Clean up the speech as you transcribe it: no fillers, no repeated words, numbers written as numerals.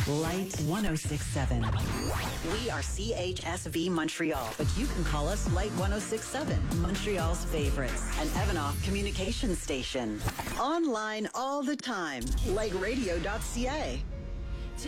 Light 1067. We are CHSV Montreal, but you can call us Light 1067, Montreal's favorites, an Evanoff communication station. Online all the time, lightradio.ca.